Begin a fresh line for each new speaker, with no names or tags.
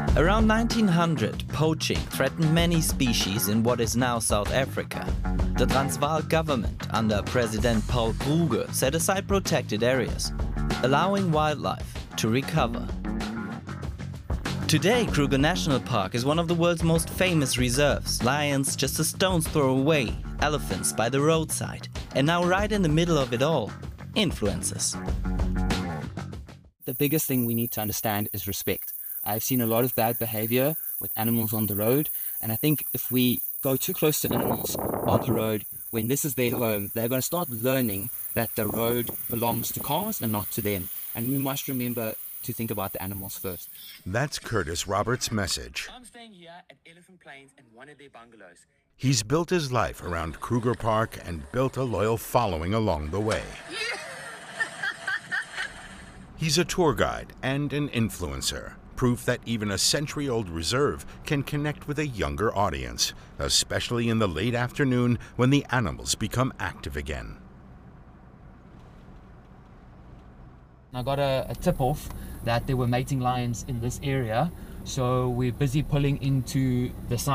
Around 1900, poaching threatened many species in what is now South Africa. The Transvaal government, under President Paul Kruger, set aside protected areas, allowing wildlife to recover. Today, Kruger National Park is one of the world's most famous reserves. Lions just a stone's throw away, elephants by the roadside, and now right in the middle of it all, influencers.
The biggest thing we need to understand is respect. I've seen a lot of bad behavior with animals on the road, and I think if we go too close to animals on the road, when this is their home, they're going to start learning that the road belongs to cars and not to them. And we must remember to think about the animals first.
That's Curtis Roberts' message.
I'm staying here at Elephant Plains in one of their bungalows.
He's built his life around Kruger Park and built a loyal following along the way. He's a tour guide and an influencer, proof that even a century-old reserve can connect with a younger audience, especially in the late afternoon when the animals become active again.
I got a tip-off that there were mating lions in this area, so we're busy pulling into the site.